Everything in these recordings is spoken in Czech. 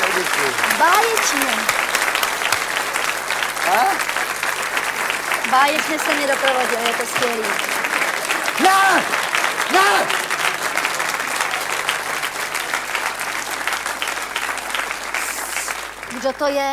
děkuji. Báječně. A? Báječně se mě doprovodil, je to skvělý. Ne! Ne! Kdo to je?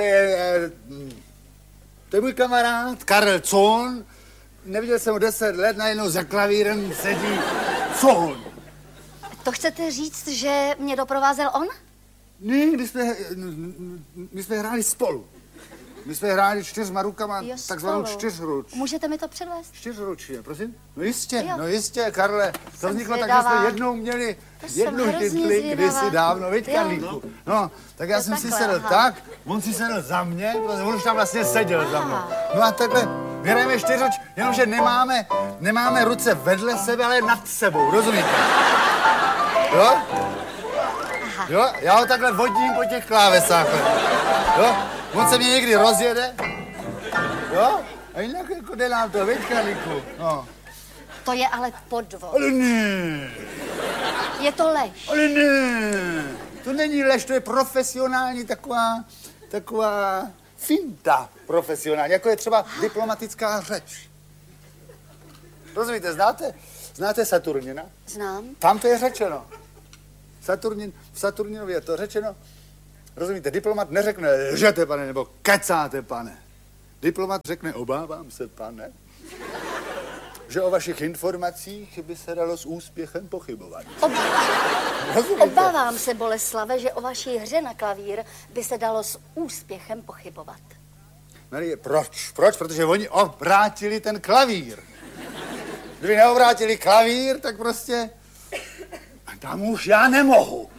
To je můj kamarád Karel Cohn. Neviděl jsem ho 10 let, najednou za klavírem sedí Cohn. To chcete říct, že mě doprovázel on? Ne, my jsme hráli spolu. My jsme hráli 4 rukama, Jo, takzvanou spolu. 4ruč. Můžete mi to předvést? 4ručně, prosím? No Jo. jistě, Karle. To Jsem vzniklo tak, zvědavá. že jsme jednou měli jsem jednu hrozně hitli zvědavá. kdysi dávno, viď, Jo. Karlíku? No, tak já Jo, jsem si takhle, sedl aha. tak, on si sedl za mě, protože on už tam vlastně seděl za mnou. No a takhle hrajeme 4ruč, jenomže nemáme ruce vedle sebe, ale nad sebou, rozumíte? Jo? Jo, já ho takhle vodím po těch klávesách. Jo? On se mě někdy rozjede. Jo? A jinak jako jde nám to, viď, Karlíku? No. To je ale podvod. Ale ne, Je to lež. ale ne. To není lež, to je profesionální taková finta profesionální, jako je třeba diplomatická řeč. Rozumíte, znáte Saturnina? Znám. Tam to je řečeno. V Saturninově je to řečeno. Rozumíte, diplomat neřekne lžete, pane, nebo kecáte, pane. Diplomat řekne obávám se, pane, že o vašich informacích by se dalo s úspěchem pochybovat. Rozumíte? Obávám se, Boleslave, že o vaší hře na klavír by se dalo s úspěchem pochybovat. Marie, proč? Proč? Protože oni obrátili ten klavír. Kdyby neobrátili klavír, tak prostě tam už já nemohu.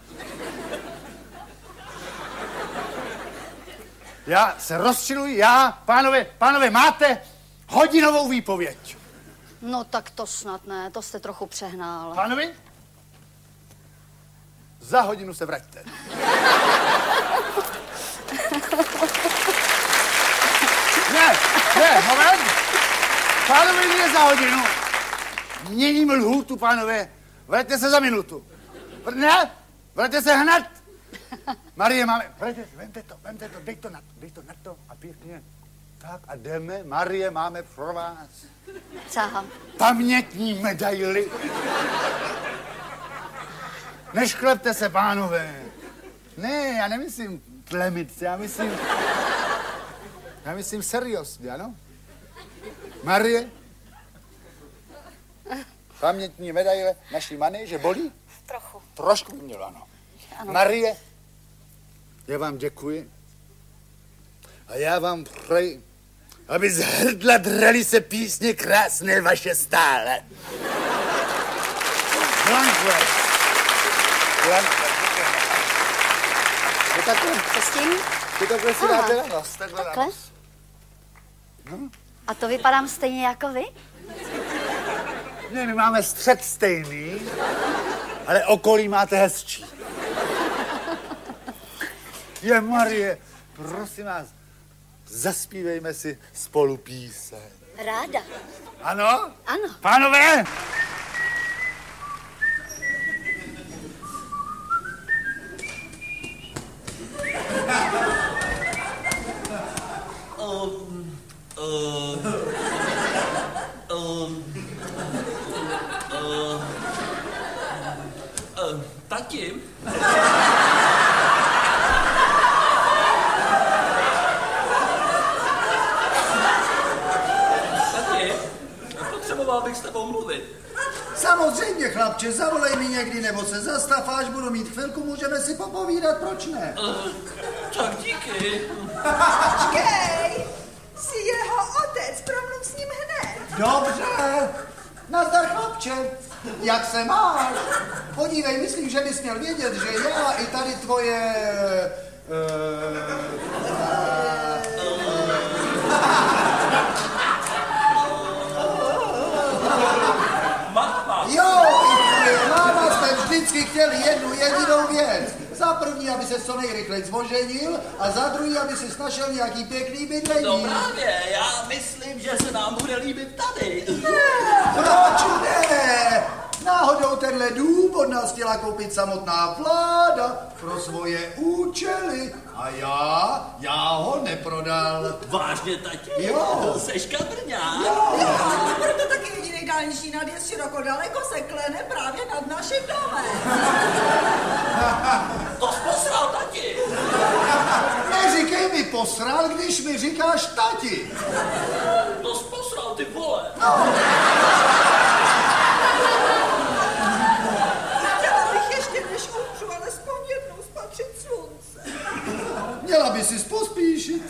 Já se rozčiluji, pánové, máte hodinovou výpověď. No tak to snad ne, to jste trochu přehnal. Pánovi, za hodinu se vraťte. Ne, moment. Pánovi ne za hodinu. Měním lhůtu, pánové. Vraťte se za minutu. Ne, vraťte se hned. Marie, máme, vemte to, dej to na to a pěkně. Tak a jdeme, Marie, máme pro vás Co? pamětní medaily. Nešklepte se, pánové. Ne, já nemyslím tlemit se, já myslím seriózně, ano? Marie, pamětní medaile naší manéže bolí? Trochu. Trošku by mělo, ano. Marie, já vám děkuji a já vám přeji, aby z hrdla drali se písně krásné vaše stále. Blanko. Co s tím? Ty takhle si dáte na nos, takhle na nos. A to vypadám stejně jako vy? Ne, my máme střed stejný, ale okolí máte hezčí. Je, Marie, prosím vás, zaspívejme si spolu píseň. Ráda. Ano? Ano. Pánové! Tati? Tati, potřeboval bych s tebou mluvit. Samozřejmě, chlapče, zavolej mi někdy, nebo se zastav, až budu mít chvilku, můžeme si popovídat, proč ne? Tak díky. Počkej, jsi jeho otec, promluv s ním hned. Dobře, nazdar, chlapče, jak se máš? Podívej, myslím, že bys měl vědět, že já i tady tvoje... Máma. Jo, i tvoje máma jsme vždycky chtěli jednu jedinou věc. Za první, aby se co nejrychleji zvoženil a za druhý, aby si našel nějaký pěkný bydlení. No právě, já myslím, že se nám bude líbit tady. Proč ne? Náhodou tenhle dům od nás chtěla koupit samotná vláda pro svoje účely. A já ho neprodal. Vážně, tati? Jo. Seš kabrňák? Jo, proto taky jediný dálniční nadjezd široko daleko se klene právě nad naším domem. To jsi posral, tati. Neříkej mi posral, když mi říkáš tati. To jsi posral, ty vole. Chtěla bych ještě než umřu, alespoň jednou spatřit slunce. Měla by si pospíšit.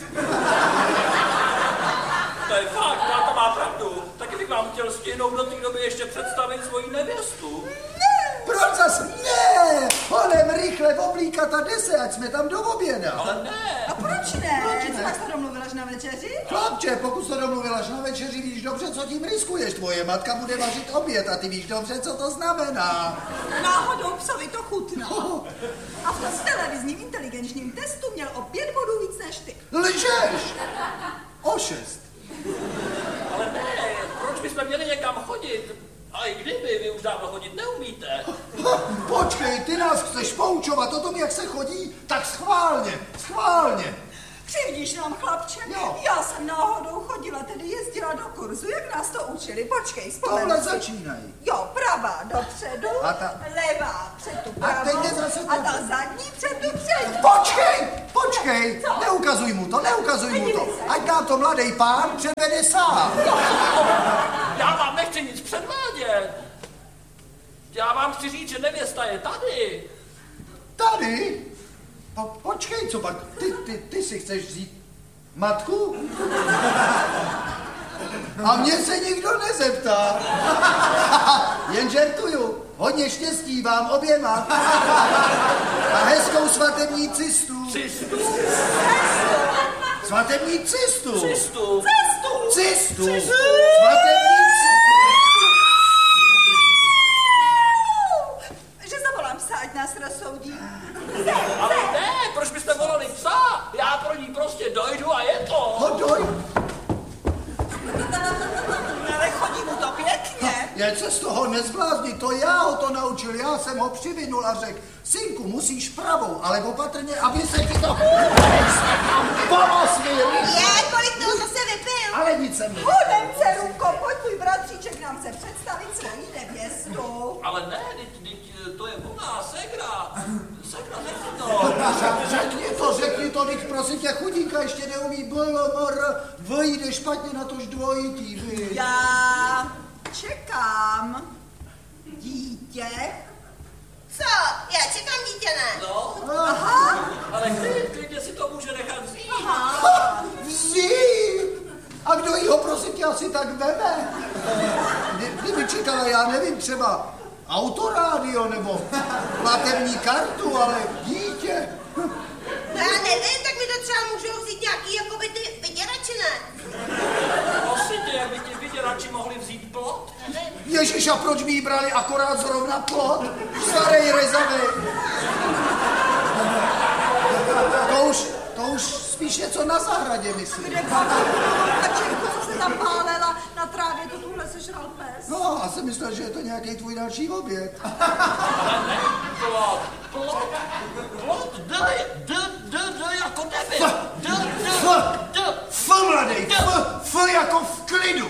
To je fakt, táta má pravdu. Taky bych vám chtěl stihnout do té doby ještě představit svoji nevěstu. Proč zas ne? Honem rychle oblíkat a jde se, ať jsme tam do oběda. Ale ne. A proč ne? Co tak se domluvila až na večeři? Chlapče, pokud se domluvilaš na večeři, víš dobře, co tím riskuješ. Tvoje matka bude vařit oběd a ty víš dobře, co to znamená. Náhodou psovi to chutná. A v televizním inteligenčním testu měl o 5 bodů víc než ty. Lžeš! O 6. Ale ne, proč bychom měli někam chodit? A i kdyby, vy už dávno chodit neumíte. Počkej, ty nás chceš poučovat o tom, jak se chodí? Tak schválně. Křivdíš nám, chlapče? Jo. Já jsem náhodou chodila, tedy jezdila do kurzu, jak nás to učili. Počkej, vzpomenu Tohle si. začínaj. Jo, pravá dopředu, A ta- levá před tu A teď pravou jde zase a to. ta zadní před tu přední. Počkej, Co? neukazuj mu to. Podívej se. Ať nám to mladý pán předvede sám. Já vám nechci nic předvádět. Já vám chci říct, že nevěsta je tady. Tady? Počkej, co pak? Ty si chceš vzít matku? A mě se nikdo nezeptá. Jen žertuju. Hodně štěstí vám oběma. A hezkou svatební cestu. Cistu. Svatební cestu. Cistu. Cestu. Cestu. Svatební cestu. Že zavolám psa, ať nás rozsoudí. Ale ne, proč byste volali psa? Já pro ní prostě dojdu a je to. Hodoj. Ale chodí mu to pěkně. Jen se z toho nezblázni, to já ho to naučil, já jsem ho přivinul a řekl, synku, musíš pravou, ale opatrně, aby se ti to... Pomozmi, Kolik toho zase vypil? ale nic jsem ne. Honem, dcerůko, pojď, tvůj bratříček nám chce představit svoji nevěstu. Ale ne, to je ona, segra. Segra, řekni to. Řekni to, teď prosím tě, chudinka ještě neumí blomor, vyjde špatně na tož dvojitý, vy. Já čekám dítě. Co? Já čekám dítě, ne? No, Aha, ale klidně si to může nechat vzít. Vzít! A kdo jí ho, prosím tě, asi tak veme? Kdyby čekala, já nevím, třeba autorádio nebo platební kartu, ale dítě. No já nevím, tak mi to třeba můžou vzít nějaký jakoby ty vyděrači, ne? Prosím tě, jak by ti vyděrači mohli vzít plot? Ježiš, a proč by jí brali akorát zrovna plot? Starý rezavý. To už spíš něco na zahradě, myslím. kde kačenku, co se zapálela na trávě, to tuhle sežral pes. No, a jsem myslel, že je to nějaký tvůj další oběd. Plot, d jako debil. F, mladej, F jako v klidu.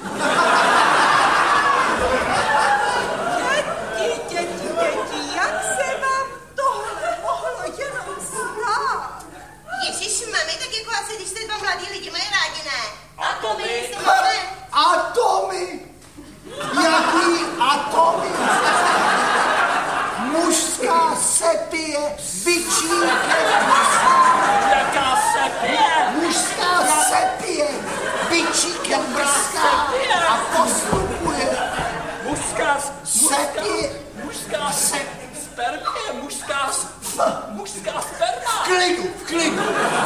Děti, jak se vám tohle mohlo jenom stát? Ježiš, mami, tak jako asi, když se dva mladí lidi mají rádi, ne? Atomy. Atomy! Jaký atomy? Mužská sepie, bičíkem. Jaká sepie? Mužská sepie, bičíkem brská a postupuje. Mužská Sepie. spermie, mužská sperma. V klidu.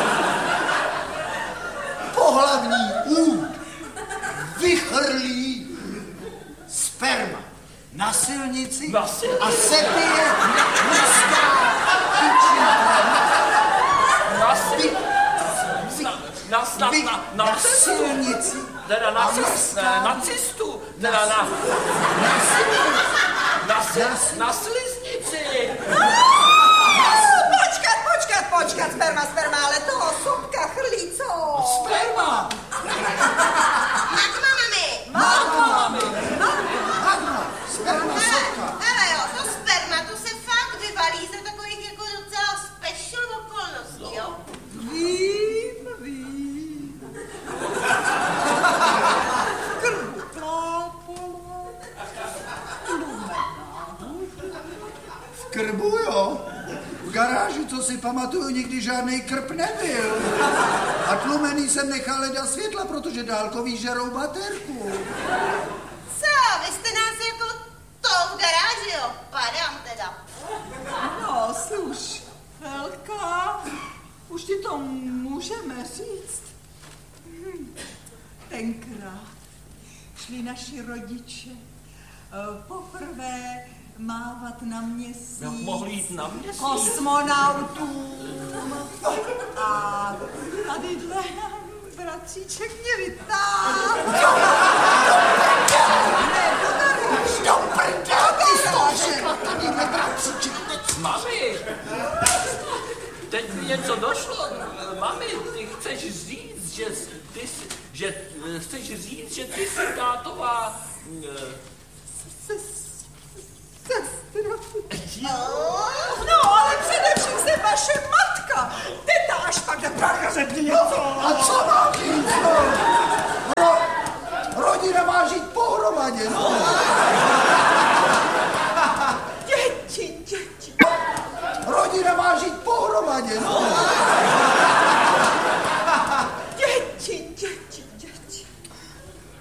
Pohlavní úd vychrlí sperma na silnici a sepie mužská Na silnici. Teda na cistu. Teda na... Na sliznici. Počkat, sperma, ale toho subka chrlí, co? Sperma. Magma, mami. Magma. Sperma sotka. Hele jo, to sperma, to se fakt vyvalí za takových jako docela special okolností, jo? Vím. Krbu plápola. V krbu, jo? V garáži, co si pamatuju, nikdy žádný krb nebyl. A tlumený jsem nechal leda světla, protože dálkový žerou baterku. Co, vy jste nás jako to v garáži, jo? Padám teda. No, sluš, Helka, už ti to můžeme říct. Tenkrát šli naši rodiče poprvé mávat na měsíc. Jak mohli jít na měsíc? Kosmonautům. A tadyhle bratříček mě vytáhl. Mami, teď mi něco došlo. Mami, ty chceš říct, že ty jsi tátová... Sestra. No, ale především se vaše matka. Teta až pak nebrácha řekni něco. A co mám říct, no? Rodina má žít pohromadě, no.